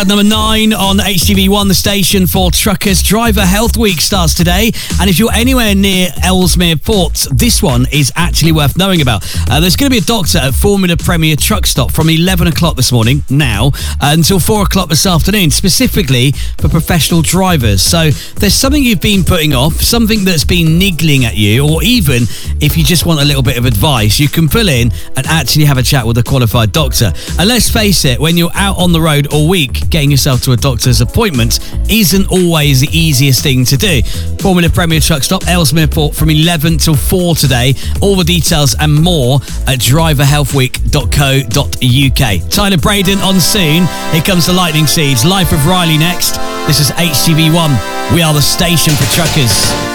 At number 9 on HTV1, the station for truckers. Driver Health Week starts today, and if you're anywhere near Ellesmere Port, this one is actually worth knowing about. There's going to be a doctor at Formula Premier Truck Stop from 11 o'clock this morning, now, until 4 o'clock this afternoon, specifically for professional drivers. So there's something you've been putting off, something that's been niggling at you, or even if you just want a little bit of advice, you can pull in and actually have a chat with a qualified doctor. And let's face it, when you're out on the road all week, getting yourself to a doctor's appointment isn't always the easiest thing to do. Formula Premier Truck Stop, Ellesmere Port, from 11 till 4 today. All the details and more at driverhealthweek.co.uk. Tyler Braden on soon. Here comes the Lightning Seeds. Life of Riley next. This is HTV1. We are the station for truckers.